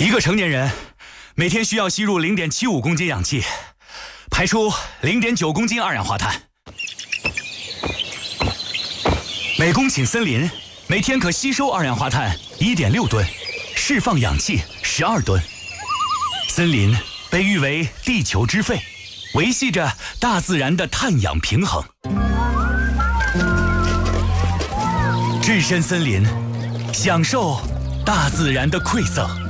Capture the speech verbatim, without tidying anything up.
一个成年人每天需要吸入 零点七五公斤氧气，排出 零点九公斤二氧化碳。每公顷森林每天可吸收二氧化碳 一点六吨，释放氧气十二吨。森林被誉为地球之肺，维系着大自然的碳氧平衡。置身森林，享受大自然的馈赠。